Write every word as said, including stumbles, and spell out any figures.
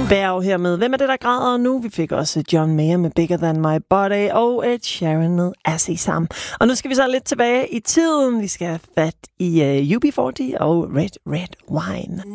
Bjerg her med Hvem er det, der græder nu? Vi fik også John Mayer med Bigger Than My Body og Ed Sheeran med As I Sam. Og nu skal vi så lidt tilbage i tiden. Vi skal have fat i uh, U B fyrre og Red Red Wine.